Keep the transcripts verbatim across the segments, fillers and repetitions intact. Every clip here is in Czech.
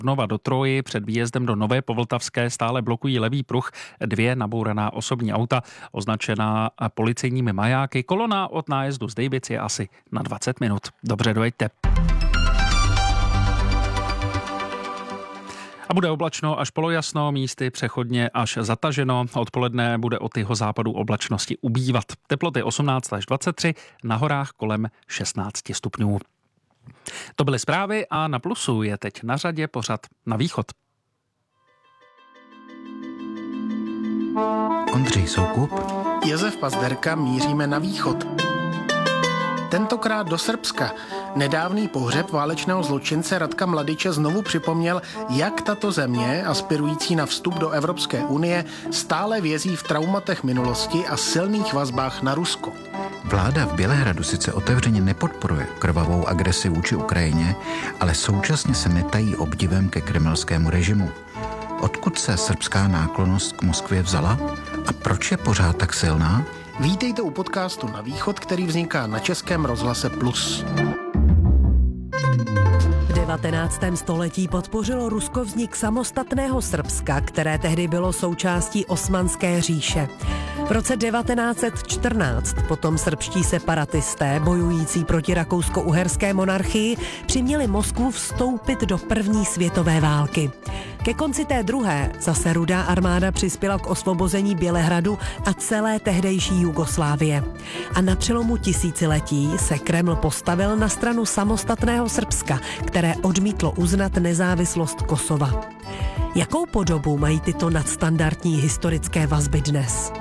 Znova do Troji před výjezdem do Nové Povltavské stále blokují levý pruh dvě nabouraná osobní auta, označená policejními majáky. Kolona od nájezdu z Dejbic je asi na dvacet minut. Dobře, dojeďte. A bude oblačno až polojasno, místy přechodně až zataženo. Odpoledne bude od jihozápadu oblačnosti ubývat. Teploty osmnáct až dvacet tři, na horách kolem šestnáct stupňů. To byly zprávy a na Plusu je teď na řadě pořad Na východ. Ondřej Soukup, Josef Pazderka, míříme na východ. Tentokrát do Srbska. Nedávný pohřeb válečného zločince Radka Mladiče znovu připomněl, jak tato země, aspirující na vstup do Evropské unie, stále vězí v traumatech minulosti a silných vazbách na Rusko. Vláda v Bělehradu sice otevřeně nepodporuje krvavou agresi vůči Ukrajině, ale současně se netají obdivem ke kremelskému režimu. Odkud se srbská náklonnost k Moskvě vzala a proč je pořád tak silná? Vítejte u podcastu Na východ, který vzniká na Českém rozhlase Plus. V devatenáctém století podpořilo Rusko vznik samostatného Srbska, které tehdy bylo součástí Osmanské říše. V roce devatenáct set čtrnáct potom srbští separatisté, bojující proti rakousko-uherské monarchii, přiměli Moskvu vstoupit do první světové války. Ke konci té druhé zase Rudá armáda přispěla k osvobození Bělehradu a celé tehdejší Jugoslávie. A na přelomu tisíciletí se Kreml postavil na stranu samostatného Srbska, které odmítlo uznat nezávislost Kosova. Jakou podobu mají tyto nadstandardní historické vazby dnes?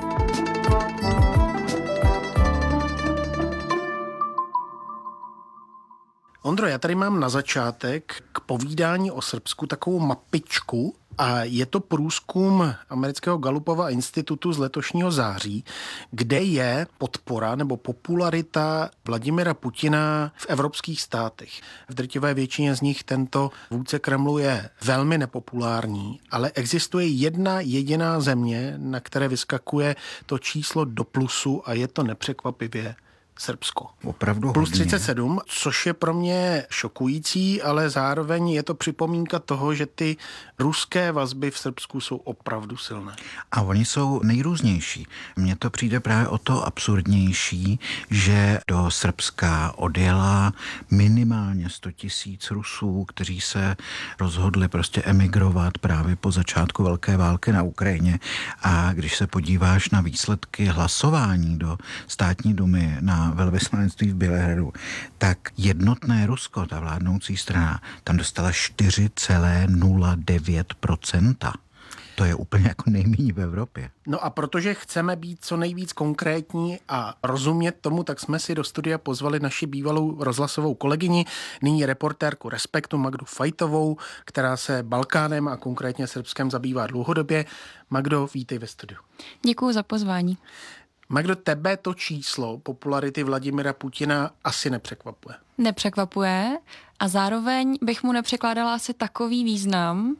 Ondro, já tady mám na začátek k povídání o Srbsku takovou mapičku a je to průzkum amerického Gallupova institutu z letošního září, kde je podpora nebo popularita Vladimira Putina v evropských státech. V drtivé většině z nich tento vůdce Kremlu je velmi nepopulární, ale existuje jedna jediná země, na které vyskakuje to číslo do plusu a je to nepřekvapivě Srbsko. Opravdu Plus hodně. třicet sedm, což je pro mě šokující, ale zároveň je to připomínka toho, že ty ruské vazby v Srbsku jsou opravdu silné. A oni jsou nejrůznější. Mně to přijde právě o to absurdnější, že do Srbska odjela minimálně sto tisíc Rusů, kteří se rozhodli prostě emigrovat právě po začátku velké války na Ukrajině. A když se podíváš na výsledky hlasování do státní dumy na velvyslanectví v Bělehradu, tak jednotné Rusko, ta vládnoucí strana, tam dostala čtyři celá nula devět procenta. To je úplně jako nejméně v Evropě. No a protože chceme být co nejvíc konkrétní a rozumět tomu, tak jsme si do studia pozvali naši bývalou rozhlasovou kolegyni, nyní reportérku Respektu Magdu Fajtovou, která se Balkánem a konkrétně Srbskem zabývá dlouhodobě. Magdo, vítej ve studiu. Děkuju za pozvání. Magdo, tebe to číslo popularity Vladimira Putina asi nepřekvapuje. Nepřekvapuje a zároveň bych mu nepřekládala asi takový význam,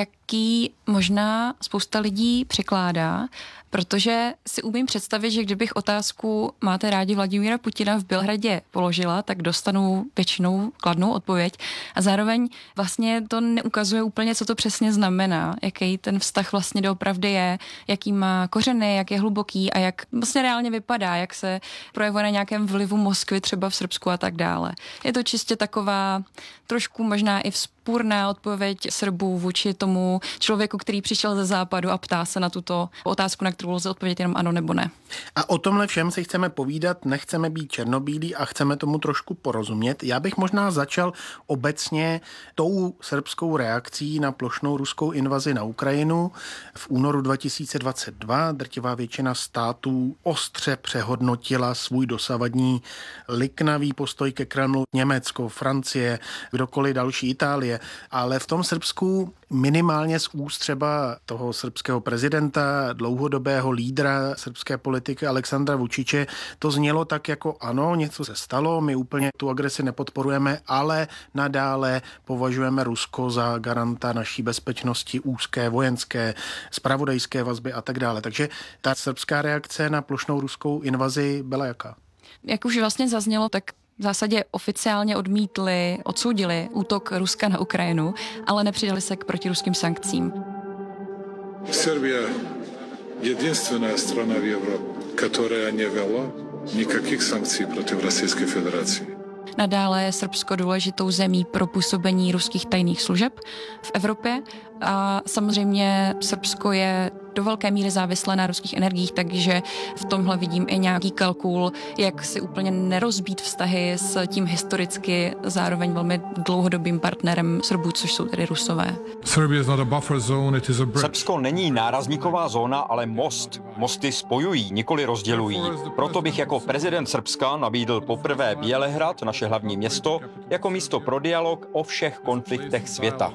jaký možná spousta lidí překládá, protože si umím představit, že kdybych otázku máte rádi Vladimíra Putina v Bělehradě položila, tak dostanu většinou kladnou odpověď a zároveň vlastně to neukazuje úplně, co to přesně znamená, jaký ten vztah vlastně doopravdy je, jaký má kořeny, jak je hluboký a jak vlastně reálně vypadá, jak se projevuje na nějakém vlivu Moskvy třeba v Srbsku a tak dále. Je to čistě taková trošku možná i vzpůrná odpověď Srbů vůči tomu člověku, který přišel ze západu a ptá se na tuto otázku, na kterou lze odpovědět jenom ano nebo ne. A o tomhle všem si chceme povídat, nechceme být černobílí a chceme tomu trošku porozumět. Já bych možná začal obecně tou srbskou reakcí na plošnou ruskou invazi na Ukrajinu. V únoru dva tisíce dvacet dva drtivá většina států ostře přehodnotila svůj dosavadní liknavý postoj ke Kremlu. Německo, Francie, kdokoliv další, Itálie. Ale v tom Srbsku minimálně z úst třeba toho srbského prezidenta, dlouhodobého lídra srbské politiky Aleksandra Vučiče, to znělo tak jako ano, něco se stalo, my úplně tu agresi nepodporujeme, ale nadále považujeme Rusko za garanta naší bezpečnosti, úzké, vojenské, zpravodajské vazby a tak dále. Takže ta srbská reakce na plošnou ruskou invazi byla jaká? Jak už vlastně zaznělo, tak v zásadě oficiálně odmítli, odsoudili útok Ruska na Ukrajinu, ale nepřidali se k protiruským sankcím. Serbia jedinstvena strana v Evropě, která nevěla nikakých sankcí proti Ruské federaci. Nadále je Srbsko důležitou zemí pro působení ruských tajných služeb v Evropě a samozřejmě Srbsko je do velké míry závislé na ruských energiích, takže v tomhle vidím i nějaký kalkul, jak si úplně nerozbít vztahy s tím historicky zároveň velmi dlouhodobým partnerem Srbů, což jsou tedy Rusové. Srbsko není nárazníková zóna, ale most. Mosty spojují, nikoli rozdělují. Proto bych jako prezident Srbska nabídl poprvé Bělehrad, naše hlavní město, jako místo pro dialog o všech konfliktech světa.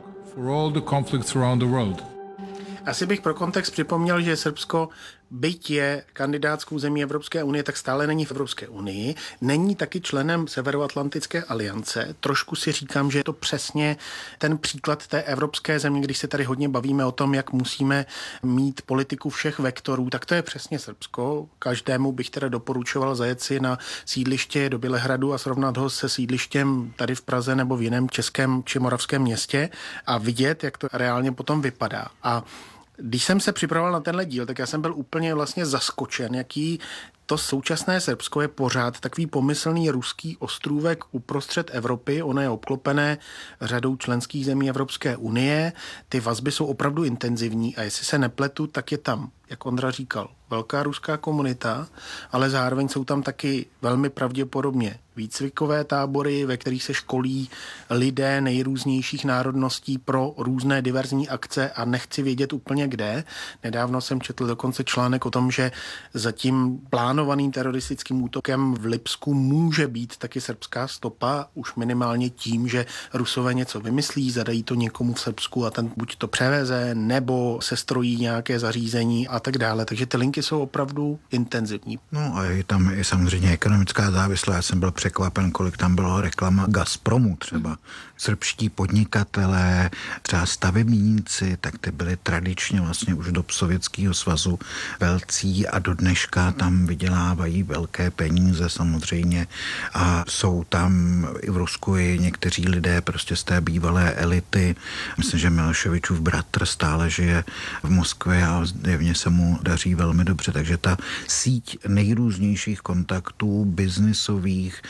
Asi bych pro kontext připomněl, že Srbsko, byť je kandidátskou zemí Evropské unie, tak stále není v Evropské unii. Není taky členem Severoatlantické aliance. Trošku si říkám, že je to přesně ten příklad té evropské země, když se tady hodně bavíme o tom, jak musíme mít politiku všech vektorů, tak to je přesně Srbsko. Každému bych teda doporučoval zajet si na sídliště do Bělehradu a srovnat ho se sídlištěm tady v Praze nebo v jiném českém či moravském městě a vidět, jak to reálně potom vypadá. A když jsem se připravoval na tenhle díl, tak já jsem byl úplně vlastně zaskočen, jaký to současné Srbsko je pořád takový pomyslný ruský ostrůvek uprostřed Evropy. Ono je obklopené řadou členských zemí Evropské unie. Ty vazby jsou opravdu intenzivní a jestli se nepletu, tak je tam, jak Ondra říkal, velká ruská komunita, ale zároveň jsou tam taky velmi pravděpodobně výcvikové tábory, ve kterých se školí lidé nejrůznějších národností pro různé diverzní akce a nechci vědět úplně kde. Nedávno jsem četl dokonce článek o tom, že za tím plánovaným teroristickým útokem v Lipsku může být taky srbská stopa, už minimálně tím, že Rusové něco vymyslí, zadají to někomu v Srbsku a ten buď to převeze, nebo se strojí nějaké zařízení a tak dále. Takže ty linky jsou opravdu intenzivní. No a je tam i samozřejmě ekonomická závislost. Já jsem byl překvapen, kolik tam bylo reklama Gazpromu třeba. Srbští podnikatelé, třeba stavebníci, tak ty byli tradičně vlastně už do Sovětského svazu velcí a do dneška tam vydělávají velké peníze samozřejmě a jsou tam i v Rusku i někteří lidé prostě z té bývalé elity. Myslím, že Miloševičův bratr stále žije v Moskvě a zjevně se mu daří velmi dobře, takže ta síť nejrůznějších kontaktů, biznisových,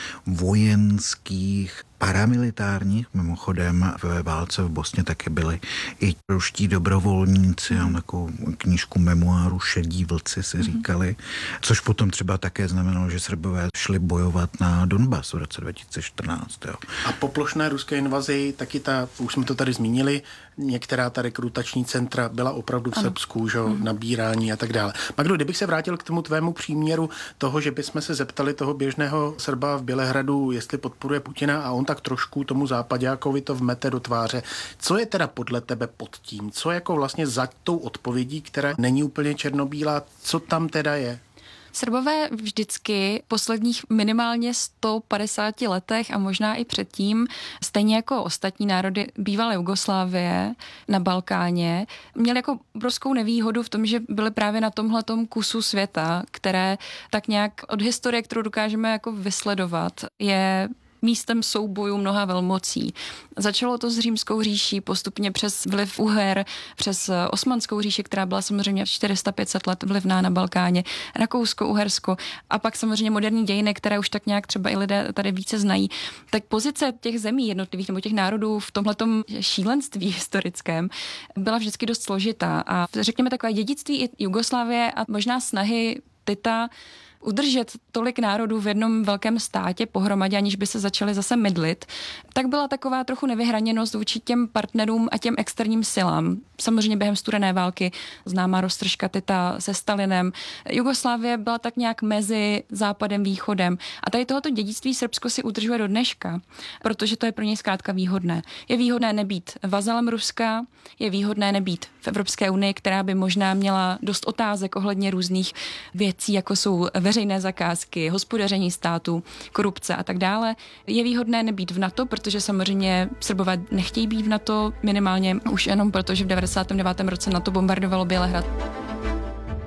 vojenských, paramilitárních, mimochodem ve válce v Bosně taky byli i ruští dobrovolníci, mám takovou knížku memoáru Šedí vlci si říkali, což potom třeba také znamenalo, že Srbové šli bojovat na Donbas v roce dva tisíce čtrnáct. Jo. A po plošné ruské invazi taky ta, už jsme to tady zmínili, některá ta rekrutační centra byla opravdu v Srbsku, že, mm. nabírání a tak dále. Magdo, kdybych se vrátil k tomu tvému příměru toho, že bychom se zeptali toho běžného Srba v Bělehradu, jestli podporuje Putina a on tak trošku tomu zápaďákovi to vmete do tváře. Co je teda podle tebe pod tím? Co jako vlastně za tou odpovědí, která není úplně černobílá, co tam teda je? Srbové vždycky v posledních minimálně sto padesáti letech a možná i předtím, stejně jako ostatní národy bývalé Jugoslávie na Balkáně, měli jako obrovskou nevýhodu v tom, že byli právě na tomhletom kusu světa, které tak nějak od historie, kterou dokážeme jako vysledovat, je místem soubojů mnoha velmocí. Začalo to s Římskou říší, postupně přes vliv Uher, přes Osmanskou říši, která byla samozřejmě čtyři sta pět set let vlivná na Balkáně, Rakousko, Uhersko a pak samozřejmě moderní dějiny, které už tak nějak třeba i lidé tady více znají. Tak pozice těch zemí jednotlivých nebo těch národů v tomhletom šílenství historickém byla vždycky dost složitá a řekněme takové dědictví i Jugoslávie a možná snahy Tita udržet tolik národů v jednom velkém státě pohromadě, aniž by se začaly zase mydlit, tak byla taková trochu nevyhraněnost vůči těm partnerům a těm externím silám. Samozřejmě během studené války známá roztržka Tita se Stalinem. Jugoslávie byla tak nějak mezi západem, východem. A tady tohoto dědictví Srbsko si udržuje do dneška, protože to je pro něj zkrátka výhodné. Je výhodné nebýt vazalem Ruska, je výhodné nebýt v Evropské unii, která by možná měla dost otázek ohledně různých věcí, jako jsou veřejné zakázky, hospodaření státu, korupce a tak dále. Je výhodné nebýt v NATO, protože samozřejmě Srbové nechtějí být v NATO, minimálně už jenom proto, že v devadesátém devátém roce NATO bombardovalo Bělehrad.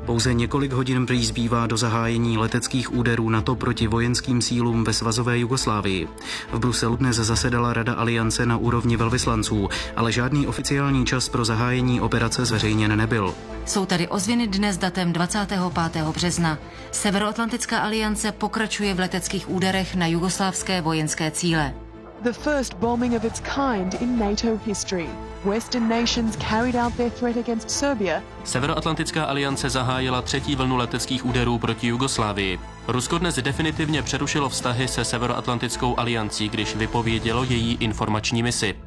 Pouze několik hodin prý zbývá do zahájení leteckých úderů NATO proti vojenským sílům ve svazové Jugoslávii. V Bruselu dnes zasedala Rada aliance na úrovni velvyslanců, ale žádný oficiální čas pro zahájení operace zveřejněn nebyl. Jsou tady ozvěny dnes datem dvacátého pátého března. Severoatlantická aliance pokračuje v leteckých úderech na jugoslávské vojenské cíle. The first bombing of its kind in NATO history. Western nations carried out their threat against Serbia. Severoatlantická aliance zahájila třetí vlnu leteckých úderů proti Jugoslávii. Rusko dnes definitivně přerušilo vztahy se Severoatlantickou aliancí, když vypovědělo její informační misi.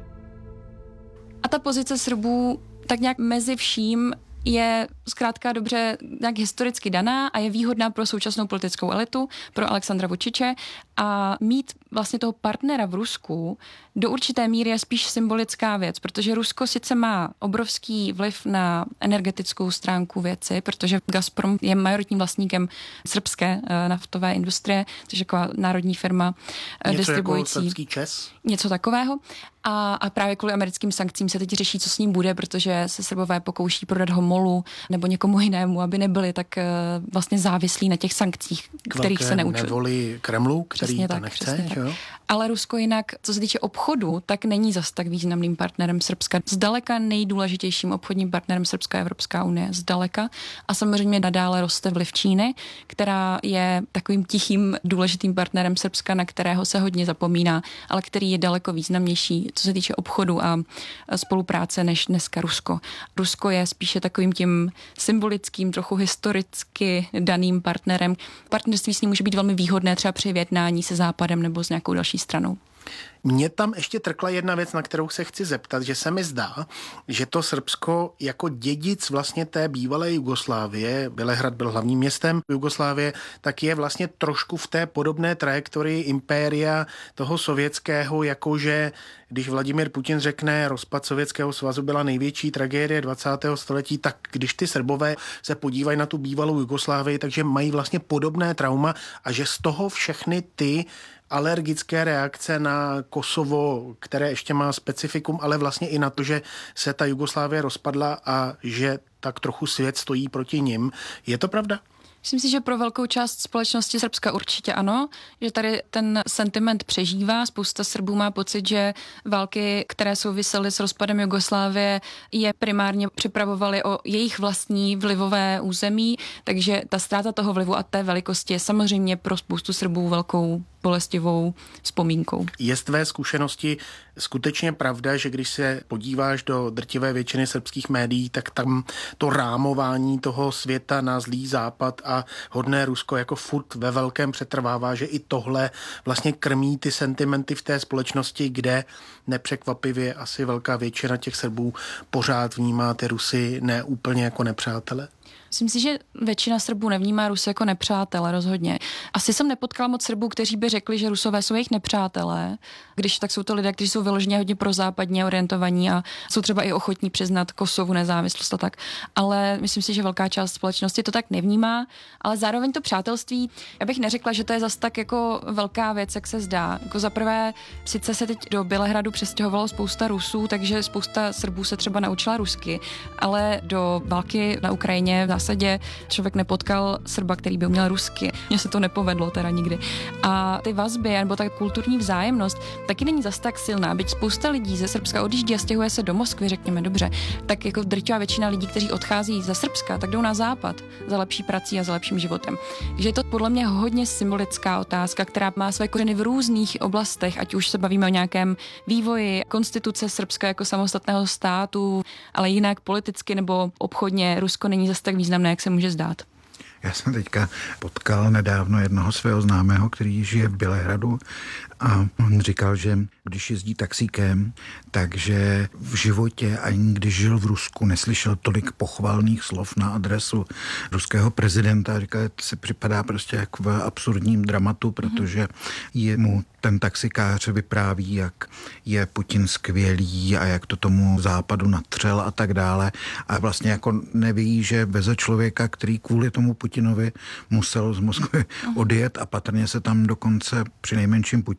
A ta pozice Srbů tak nějak mezi vším je zkrátka dobře nějak historicky daná a je výhodná pro současnou politickou elitu, pro Alexandra Vučiče, a mít vlastně toho partnera v Rusku do určité míry je spíš symbolická věc, protože Rusko sice má obrovský vliv na energetickou stránku věci, protože Gazprom je majoritním vlastníkem srbské naftové industrie, což je taková národní firma něco distribuující. Něco jako srbský ČES? Něco takového. A, a právě kvůli americkým sankcím se teď řeší, co s ním bude, protože se Srbové pokouší prodat ho MOLu nebo někomu jinému, aby nebyli tak uh, vlastně závislí na těch sankcích, kterých se neučili. Nevoli Kremlu, který přesně to tak, nechce. Tak. Ale Rusko jinak, co se týče obchodu, tak není zas tak významným partnerem Srbska. Zdaleka nejdůležitějším obchodním partnerem Srbska je Evropská unie. Zdaleka. A samozřejmě nadále roste vliv Číny, která je takovým tichým důležitým partnerem Srbska, na kterého se hodně zapomíná, ale který je daleko významnější, co se týče obchodu a spolupráce, než dneska Rusko. Rusko je spíše takovým tím symbolickým, trochu historicky daným partnerem. Partnerství s ním může být velmi výhodné třeba při vyjednání se Západem nebo s nějakou další stranou. Mně tam ještě trkla jedna věc, na kterou se chci zeptat, že se mi zdá, že to Srbsko jako dědic vlastně té bývalé Jugoslávie, Bělehrad byl hlavním městem Jugoslávie, tak je vlastně trošku v té podobné trajektorii impéria toho sovětského, jakože když Vladimír Putin řekne, rozpad Sovětského svazu byla největší tragédie dvacátého století, tak když ty Srbové se podívají na tu bývalou Jugoslávii, takže mají vlastně podobné trauma a že z toho všechny ty alergické reakce na Kosovo, které ještě má specifikum, ale vlastně i na to, že se ta Jugoslávie rozpadla a že tak trochu svět stojí proti nim. Je to pravda? Myslím si, že pro velkou část společnosti Srbska určitě ano, že tady ten sentiment přežívá. Spousta Srbů má pocit, že války, které souvisely s rozpadem Jugoslávie, je primárně připravovaly o jejich vlastní vlivové území, takže ta ztráta toho vlivu a té velikosti je samozřejmě pro spoustu Srbů velkou bolestivou vzpomínkou. Je z tvé zkušenosti skutečně pravda, že když se podíváš do drtivé většiny srbských médií, tak tam to rámování toho světa na zlý západ a hodné Rusko jako furt ve velkém přetrvává, že i tohle vlastně krmí ty sentimenty v té společnosti, kde nepřekvapivě asi velká většina těch Srbů pořád vnímá ty Rusy ne úplně jako nepřátele? Myslím si, že většina Srbů nevnímá Rusy jako nepřátele, rozhodně. Asi jsem nepotkala moc Srbů, kteří by řekli, že Rusové jsou jejich nepřátelé, když tak jsou to lidé, kteří jsou vyloženě hodně prozápadně orientovaní a jsou třeba i ochotní přiznat Kosovu nezávislost a tak. Ale myslím si, že velká část společnosti to tak nevnímá, ale zároveň to přátelství, já bych neřekla, že to je zas tak jako velká věc, jak se zdá. Jako za prvé, sice se teď do Bělehradu přestěhovalo spousta Rusů, takže spousta Srbů se třeba naučila rusky, ale do války na Ukrajině v zásadě člověk nepotkal Srba, který by uměl rusky. Mně se to nepovedlo teda nikdy. A ty vazby, nebo ta kulturní vzájemnost taky není zas tak silná. Byť spousta lidí ze Srbska odjíždí a stěhuje se do Moskvy, řekněme dobře, tak jako drtivá většina lidí, kteří odchází ze Srbska, tak jdou na západ za lepší prací a za lepším životem. Takže je to podle mě hodně symbolická otázka, která má své kořeny v různých oblastech, ať už se bavíme o nějakém vývoji konstituce Srbska jako samostatného státu, ale jinak politicky nebo obchodně Rusko není zas tak významné, jak se může zdát. Já jsem teďka potkal nedávno jednoho svého známého, který žije v Bělehradu a on říkal, že když jezdí taxíkem, takže v životě ani když žil v Rusku, neslyšel tolik pochvalných slov na adresu ruského prezidenta. Říkal, že se připadá prostě jak v absurdním dramatu, protože je mu ten taxikář vypráví, jak je Putin skvělý a jak to tomu západu natřel a tak dále. A vlastně jako neví, že veze člověka, který kvůli tomu Putinovi musel z Moskvy odjet a patrně se tam dokonce při nejmenším Putinovi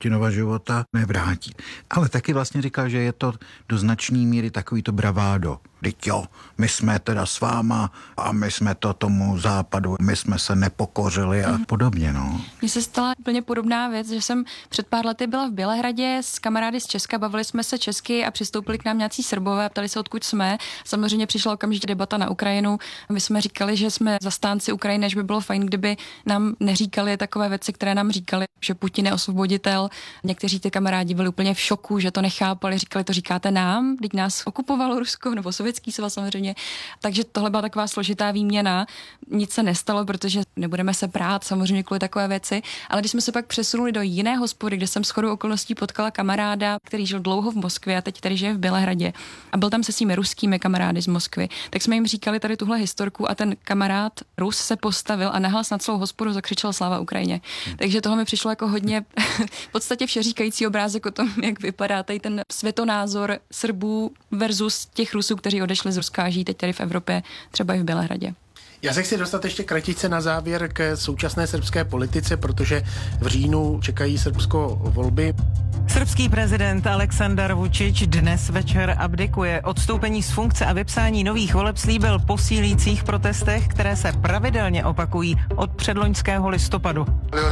Putinova života nevrátí. Ale taky vlastně říkal, že je to do značné míry takový to bravádo. Vždyť jo, my jsme teda s váma a my jsme to tomu západu, my jsme se nepokořili a podobně, no. Mně se stala úplně podobná věc, že jsem před pár lety byla v Bělehradě s kamarády z Česka, bavili jsme se česky a přistoupili k nám nějací Srbové a ptali se, odkud jsme. Samozřejmě přišla okamžitě debata na Ukrajinu. My jsme říkali, že jsme zastánci Ukrajiny, že by bylo fajn, kdyby nám neříkali takové věci, které nám říkali, že Putin je osvoboditel. Někteří ty kamarádi byli úplně v šoku, že to nechápali, říkali, to říkáte nám, teď nás okupovalo Rusko nebo Sovětský svaz samozřejmě. Takže tohle byla taková složitá výměna. Nic se nestalo, protože nebudeme se prát samozřejmě kvůli takové věci, ale když jsme se pak přesunuli do jiné hospody, kde jsem shodou okolností potkala kamaráda, který žil dlouho v Moskvě a teď tady žije v Bělehradě a byl tam se svými ruskými kamarády z Moskvy, tak jsme jim říkali tady tuhle historku a ten kamarád Rus se postavil a nahlas na celou hospodu zakřičel Sláva Ukrajině. Takže tohle mi přišlo jako hodně v podstatě všeříkající obrázek o tom, jak vypadá tady ten světonázor Srbů versus těch Rusů, kteří odešli z Ruska a žijí teď tady v Evropě, třeba i v Bělehradě. Já se chci dostat ještě kratičce na závěr k současné srbské politice, protože v říjnu čekají Srbsko volby. Srbský prezident Aleksandar Vučić dnes večer abdikuje. Odstoupení z funkce a vypsání nových voleb slíbil po sílících protestech, které se pravidelně opakují od předloňského listopadu.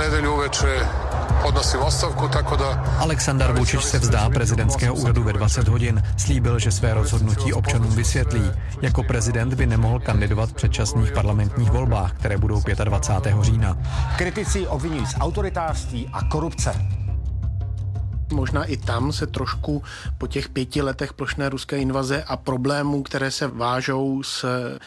Aleksandar Vučić se vzdá prezidentského úřadu ve dvacet hodin. Slíbil, že své rozhodnutí občanům vysvětlí. Jako prezident by nemohl kandidovat v předčasných parlamentních volbách, které budou dvacátého pátého října. Kritici obvinují z autoritářství a korupce. Možná i tam se trošku po těch pěti letech plošné ruské invaze a problémů, které se vážou s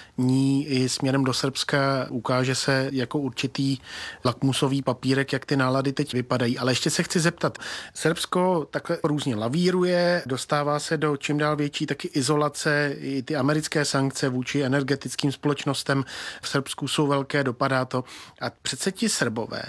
ní i směrem do Srbska, ukáže se jako určitý lakmusový papírek, jak ty nálady teď vypadají. Ale ještě se chci zeptat, Srbsko takhle různě lavíruje, dostává se do čím dál větší taky izolace, i ty americké sankce vůči energetickým společnostem v Srbsku jsou velké, dopadá to. A přece ti Srbové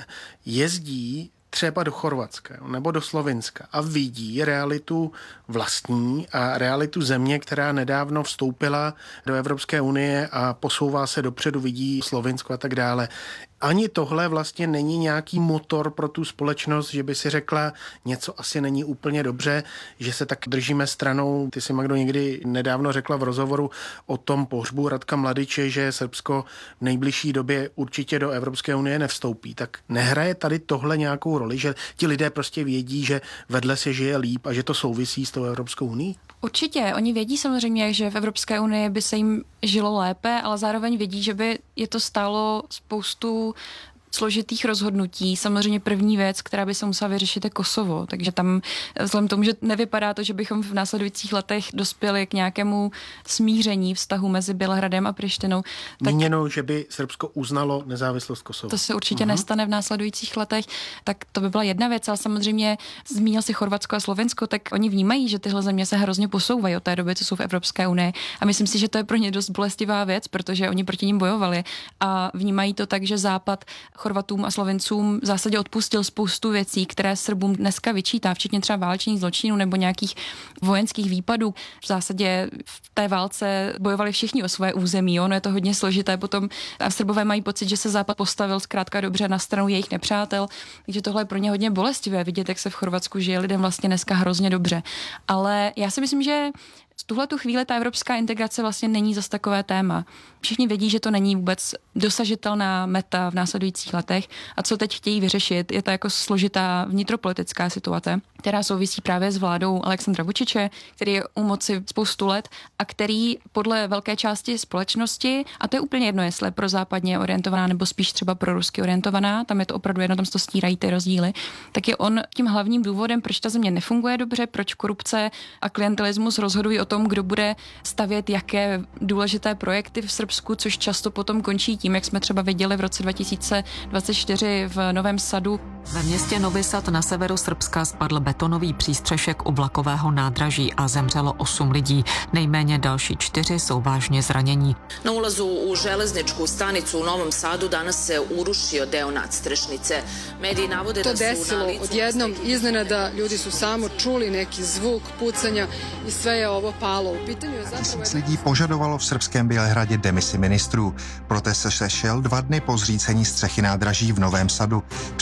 jezdí třeba do Chorvatska nebo do Slovinska a vidí realitu vlastní a realitu země, která nedávno vstoupila do Evropské unie a posouvá se dopředu, vidí Slovinsko a tak dále. Ani tohle vlastně není nějaký motor pro tu společnost, že by si řekla, něco asi není úplně dobře, že se tak držíme stranou. Ty si, Magdo, někdy nedávno řekla v rozhovoru o tom pohřbu Radka Mladiče, že Srbsko v nejbližší době určitě do Evropské unie nevstoupí. Tak nehraje tady tohle nějakou roli, že ti lidé prostě vědí, že vedle se žije líp a že to souvisí s tou Evropskou unií? Určitě. Oni vědí samozřejmě, že v Evropské unii by se jim žilo lépe, ale zároveň vědí, že by je to stálo spoustu složitých rozhodnutí. Samozřejmě první věc, která by se musela vyřešit, je Kosovo. Takže tam vzhledem tomu, že nevypadá to, že bychom v následujících letech dospěli k nějakému smíření vztahu mezi Bělehradem a Prištinou. Tak míněno, že by Srbsko uznalo nezávislost Kosova. To se určitě uh-huh. nestane v následujících letech. Tak to by byla jedna věc, ale samozřejmě zmínil si Chorvatsko a Slovensko, tak oni vnímají, že tyhle země se hrozně posouvají od té doby, co jsou v Evropské unii. A myslím si, že to je pro ně dost bolestivá věc, protože oni proti nim bojovali a vnímají to tak, že Západ Chorvatům a Slovencům v zásadě odpustil spoustu věcí, které Srbům dneska vyčítá, včetně třeba válečných zločinů nebo nějakých vojenských výpadů. V zásadě v té válce bojovali všichni o své území, ono je to hodně složité potom a Srbové mají pocit, že se Západ postavil zkrátka dobře na stranu jejich nepřátel, takže tohle je pro ně hodně bolestivé vidět, jak se v Chorvatsku žije lidem vlastně dneska hrozně dobře. Ale já si myslím, že v tuhle tu chvíli ta evropská integrace vlastně není zas takové téma. Všichni vědí, že to není vůbec dosažitelná meta v následujících letech a co teď chtějí vyřešit, je to jako složitá vnitropolitická situace, která souvisí právě s vládou Aleksandra Vučiče, který je u moci spoustu let a který podle velké části společnosti, a to je úplně jedno, jestli je pro západně orientovaná nebo spíš třeba pro rusky orientovaná, tam je to opravdu jedno, tam se to stírají ty rozdíly, tak je on tím hlavním důvodem, proč ta země nefunguje dobře, proč korupce a klientelismus rozhodují o tom, kdo bude stavět jaké důležité projekty v Srbsku, což často potom končí tím, jak jsme třeba viděli v roce dva tisíce dvacet čtyři v Novém Sadu. Ve městě Novi Sad na severu Srbska spadl betonový přístřešek u vlakového nádraží a zemřelo osm lidí. Nejméně další čtyři jsou vážně zranění. Na ulazu u železničku stanicu u Novom Sadu danas se urušio deo nadstrešnice. Mediji navode da su na licu... To desilo odjednom, iznenada, ljudi su samo čuli neki zvuk pucanja i sve je ovo palo. U pitanju je zapravo... Tisíc lidí požadovalo v srbském Bělehradě demisi ministrů. Protest se sešel dva dny po zřícení střechy nádraží v Novém Sadu. Při neštěstí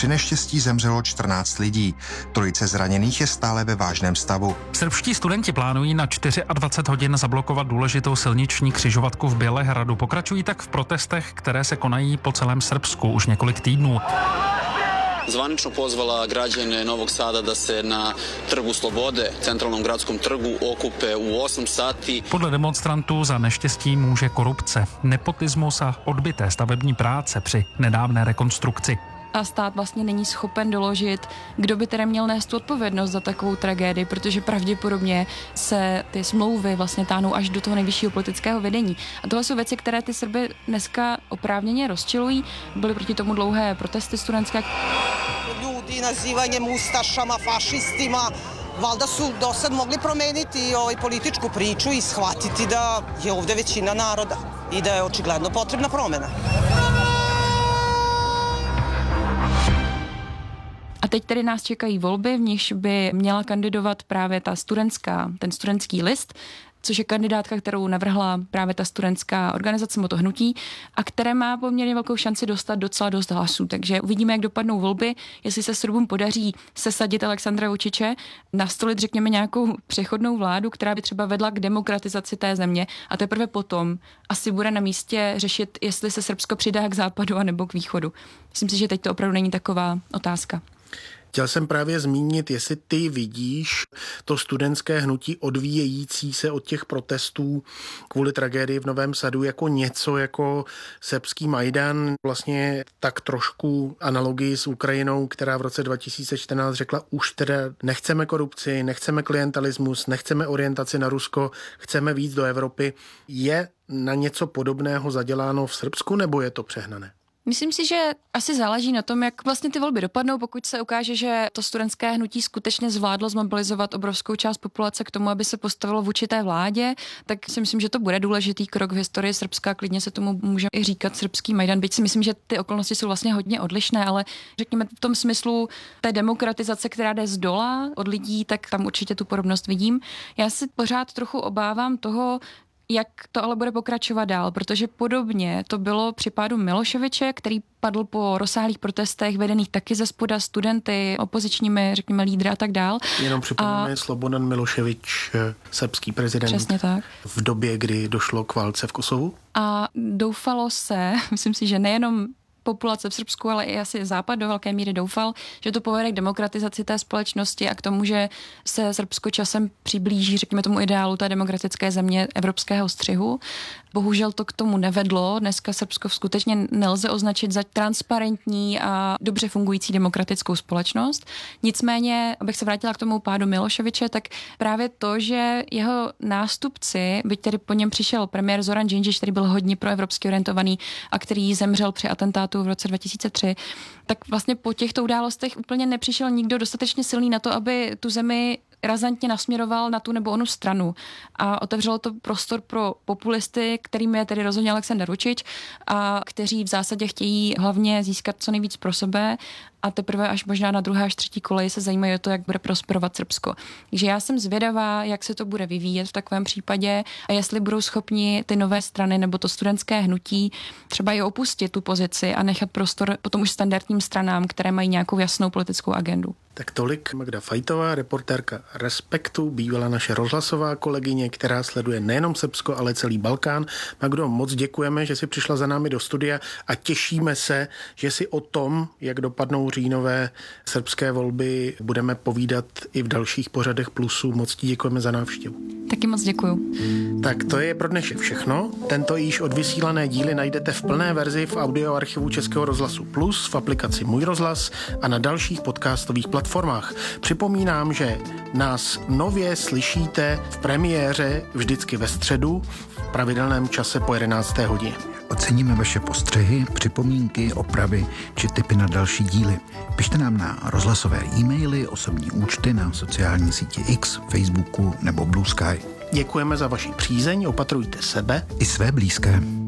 naštěstí zemřelo čtrnáct lidí. Trojice zraněných je stále ve vážném stavu. Srbští studenti plánují na dvacet čtyři hodin zablokovat důležitou silniční křižovatku v Bělehradu. Pokračují tak v protestech, které se konají po celém Srbsku už několik týdnů. Zvanično pozvala građane Novog Sada da se na Trgu Slobode, centralnom gradskom trgu, okupe u osm sati. Podle demonstrantů za neštěstí může korupce, nepotismus a odbyté stavební práce při nedávné rekonstrukci. A stát vlastně není schopen doložit, kdo by tedy měl nést tu odpovědnost za takovou tragédii, protože pravděpodobně se ty smlouvy vlastně táhnou až do toho nejvyššího politického vedení. A tohle jsou věci, které ty Srby dneska oprávněně rozčilují. Byly proti tomu dlouhé protesty studentské. Ljudi nazivanjem ustašama, fašistima, valjda su do sad mogli promeniti ovaj političku priču i shvatiti da je ovde većina naroda i da je očigledno potrebna promena. A teď tedy nás čekají volby, v nichž by měla kandidovat právě ta studentská, ten studentský list, což je kandidátka, kterou navrhla právě ta studentská organizace, to hnutí, a které má poměrně velkou šanci dostat docela dost hlasů. Takže uvidíme, jak dopadnou volby, jestli se Srbům podaří sesadit Aleksandra Vučiče, nastolit, řekněme, nějakou přechodnou vládu, která by třeba vedla k demokratizaci té země, a teprve potom asi bude na místě řešit, jestli se Srbsko přidá k západu anebo k východu. Myslím si, že teď to opravdu není taková otázka. Chtěl jsem právě zmínit, jestli ty vidíš to studentské hnutí odvíjející se od těch protestů kvůli tragédii v Novém Sadu jako něco jako srbský Majdan, vlastně tak trošku analogii s Ukrajinou, která v roce dva tisíce čtrnáct řekla, už teda nechceme korupci, nechceme klientelismus, nechceme orientaci na Rusko, chceme víc do Evropy. Je na něco podobného zaděláno v Srbsku, nebo je to přehnané? Myslím si, že asi záleží na tom, jak vlastně ty volby dopadnou. Pokud se ukáže, že to studentské hnutí skutečně zvládlo zmobilizovat obrovskou část populace k tomu, aby se postavilo vůči té vládě, tak si myslím, že to bude důležitý krok v historii Srbska. Klidně se tomu může i říkat srbský Majdan, byť si myslím, že ty okolnosti jsou vlastně hodně odlišné, ale řekněme v tom smyslu té demokratizace, která jde z dola od lidí, tak tam určitě tu podobnost vidím. Já si pořád trochu obávám toho, jak to ale bude pokračovat dál, protože podobně to bylo při pádu Miloševiče, který padl po rozsáhlých protestech vedených taky ze spoda studenty, opozičními, řekněme, lídry a tak dál. Jenom připomínáme, a... Slobodan Miloševič, srbský prezident. Přesně tak. V době, kdy došlo k válce v Kosovu. A doufalo se, myslím si, že nejenom populace v Srbsku, ale i asi Západ do velké míry doufal, že to povede k demokratizaci té společnosti a k tomu, že se Srbsko časem přiblíží, řekněme, tomu ideálu té demokratické země evropského střihu. Bohužel to k tomu nevedlo. Dneska Srbsko skutečně nelze označit za transparentní a dobře fungující demokratickou společnost. Nicméně, abych se vrátila k tomu pádu Miloševiče, tak právě to, že jeho nástupci, byť tedy po něm přišel premiér Zoran Džinžič, který byl hodně proevropsky orientovaný a který zemřel při atentátu v roce dva tisíce tři, tak vlastně po těchto událostech úplně nepřišel nikdo dostatečně silný na to, aby tu zemi razantně nasměroval na tu nebo onu stranu. A otevřelo to prostor pro populisty, kterým je tedy rozhodně Aleksandar Vučić a kteří v zásadě chtějí hlavně získat co nejvíc pro sebe a teprve až možná na druhé až třetí koleji se zajímají o to, jak bude prosperovat Srbsko. Takže já jsem zvědavá, jak se to bude vyvíjet v takovém případě a jestli budou schopni ty nové strany nebo to studentské hnutí třeba i opustit tu pozici a nechat prostor potom už standardním stranám, které mají nějakou jasnou politickou agendu. Tak tolik Magda Fajtová, reportérka Respektu, bývala naše rozhlasová kolegyně, která sleduje nejenom Srbsko, ale celý Balkán. Magdo, moc děkujeme, že jsi přišla za námi do studia a těšíme se, že si o tom, jak dopadnou říjnové srbské volby, budeme povídat i v dalších pořadech Plusu. Moc ti děkujeme za návštěvu. Taky moc děkuju. Tak to je pro dnešek všechno. Tento již odvysílané díly najdete v plné verzi v audioarchivu Českého rozhlasu Plus, v aplikaci Můj rozhlas a na dalších podcastových platformách. Připomínám, že nás nově slyšíte v premiéře vždycky ve středu v pravidelném čase po jedenácté hodině. Oceníme vaše postřehy, připomínky, opravy či tipy na další díly. Pište nám na rozhlasové e-maily, osobní účty na sociální síti X, Facebooku nebo Blue Sky. Děkujeme za vaši přízeň, opatrujte sebe i své blízké.